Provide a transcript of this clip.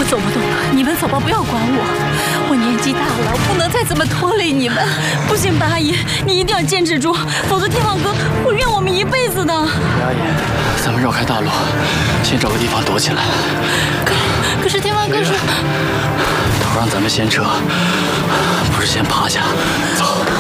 走不动了，你们走吧，不要管我。我年纪大了，我不能再这么拖累你们。不行，白阿姨，你一定要坚持住，否则天放哥会怨我们一辈子的。 白阿姨，咱们绕开大路，先找个地方躲起来。 可是天放哥说， 头让咱们先撤，不是先趴下。走。